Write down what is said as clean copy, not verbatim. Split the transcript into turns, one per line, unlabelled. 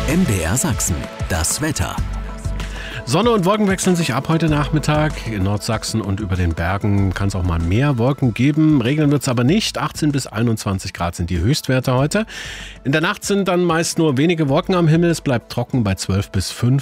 MDR Sachsen, das Wetter.
Sonne und Wolken wechseln sich ab heute Nachmittag. In Nordsachsen und über den Bergen kann es auch mal mehr Wolken geben. Regnen wird es aber nicht. 18 bis 21 Grad sind die Höchstwerte heute. In der Nacht sind dann meist nur wenige Wolken am Himmel. Es bleibt trocken bei 12 bis 15